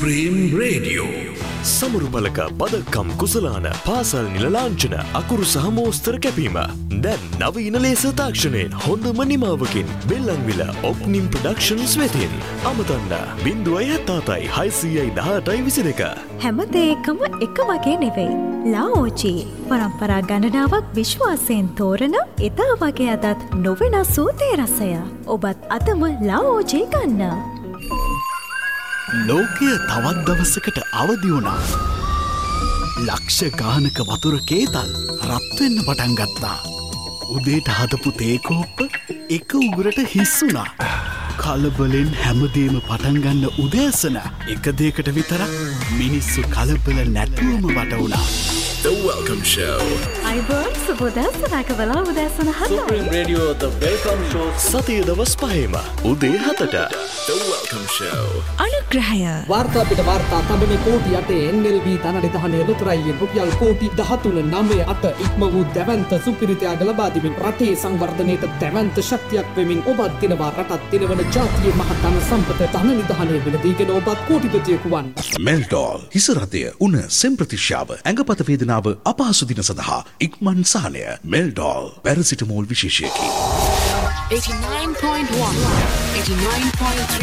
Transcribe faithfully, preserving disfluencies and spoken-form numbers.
Prem radio සමරු බලක පදක්කම් කුසලාන පාසල් නිල ලාංඡන අකුරු සහ මෝස්තර කැපීම දැන් නවීන ලේස තාක්ෂණයෙන් හොඳම නිමාවකින් බෙල්ලන්විල ඔප්නිම් ප්‍රොඩක්ෂන්ස් වෙතින් අමතන්න බිංදුවයි හත්තාතයි හයිසීයයි දහඅටයි විසිදෙක හැමදේකම එක වගේ නෙවෙයි ලාओජී පරම්පරා ගණනාවක් විශ්වාසයෙන් තෝරන එදා වගේ අදත් නොවෙනස් වූ තේ රසය ඔබත් අදම ලාओජී ගන්න. ලෝකය තවත් දවසකට අවදි වුණා. ලක්ෂ ගානක වතුර කේතල් රත්වෙන්න පටන් ගත්තා. උදේට හදපු තේකෝප්ප එක උගුරට හිස්සුනා. කලබලෙන් හැමදේම පටන්ගන්න උදෑසන එක දේකට විතරක් මිනිස්සු කලබල නැතුවම වට වුණා. The Welcome Show. අයිබෝන් සුබෝදෑසනක වෙලා උදෑසන හතයි. Supreme Radio The Welcome Show සතිය දවස් පහේම උදේ හතට The Welcome Show. අනුග්‍රහය වාර්තා පිට වාර්තා තබන කෝටි අටේ එන් එල් බී ධනනිධානයේ ලොතරැයියෙන් රුපියල් කෝටි දහතුන නවය අට ඉක්ම වූ දැවැන්ත සුපිරිතයාග ලබා දෙමින් රටේ සංවර්ධනයට දැවැන්ත ශක්තියක් වෙමින් ඔබත් දිනවා රටත් දිනවන ජාතියේ මහතන සම්පත ධනනිධානයේ වෙලදීගෙන ඔබත් කෝටිපතියෙකු වන්. Meldol හිසරතය උණ සෙම්ප්‍රතිශ්‍යාව ඇඟපත වේදනාව අපහසු දින සඳහා ඉක්මන් සහනය Meldol paracetamol විශේෂයකි. eighty-nine point one eighty-nine point three